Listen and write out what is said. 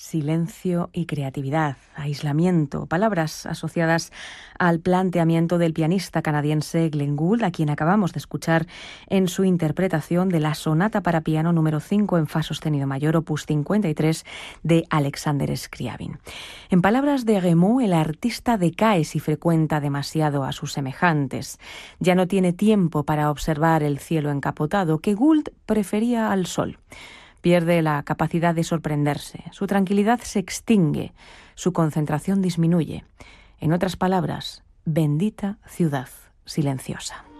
Silencio y creatividad, aislamiento, palabras asociadas al planteamiento del pianista canadiense Glenn Gould, a quien acabamos de escuchar en su interpretación de la sonata para piano número 5 en fa sostenido mayor, opus 53, de Alexander Scriabin. En palabras de Rameau, el artista decae si frecuenta demasiado a sus semejantes. Ya no tiene tiempo para observar el cielo encapotado, que Gould prefería al sol. Pierde la capacidad de sorprenderse, su tranquilidad se extingue, su concentración disminuye. En otras palabras, bendita ciudad silenciosa.